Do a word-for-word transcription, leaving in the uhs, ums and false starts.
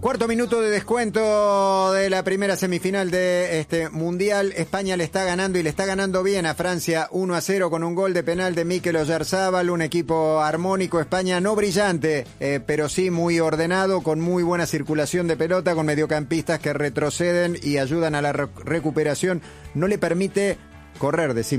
Cuarto minuto de descuento de la primera semifinal de este Mundial. España le está ganando y le está ganando bien a Francia uno a cero con un gol de penal de Mikel Oyarzabal, un equipo armónico. España no brillante, eh, pero sí muy ordenado, con muy buena circulación de pelota, con mediocampistas que retroceden y ayudan a la re- recuperación. No le permite correr, decimos.